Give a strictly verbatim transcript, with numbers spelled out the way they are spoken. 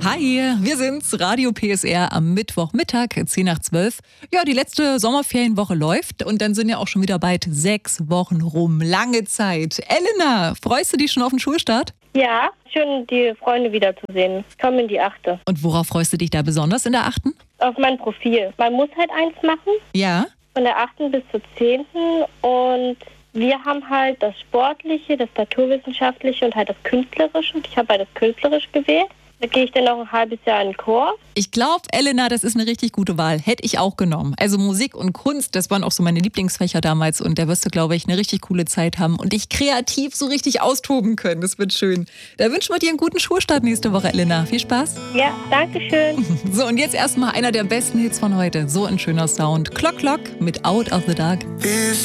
Hi, wir sind's, Radio P S R am Mittwochmittag, zehn nach zwölf. Ja, die letzte Sommerferienwoche läuft und dann sind ja auch schon wieder bald sechs Wochen rum. Lange Zeit. Elena, freust du dich schon auf den Schulstart? Ja, schön, die Freunde wiederzusehen. Komm in die Achte. Und worauf freust du dich da besonders in der achten? Auf mein Profil. Man muss halt eins machen, Ja. von der achten bis zur zehnten. Und wir haben halt das Sportliche, das Naturwissenschaftliche und halt das Künstlerische. Und ich habe halt das Künstlerisch gewählt. Da gehe ich dann noch ein halbes Jahr in den Chor. Ich glaube, Elena, das ist eine richtig gute Wahl. Hätte ich auch genommen. Also Musik und Kunst, das waren auch so meine Lieblingsfächer damals. Und da wirst du, glaube ich, eine richtig coole Zeit haben und dich kreativ so richtig austoben können. Das wird schön. Da wünschen wir dir einen guten Schulstart nächste Woche, Elena. Viel Spaß. Ja, danke schön. So, und jetzt erstmal einer der besten Hits von heute. So ein schöner Sound. Clock Clock mit Out of the Dark.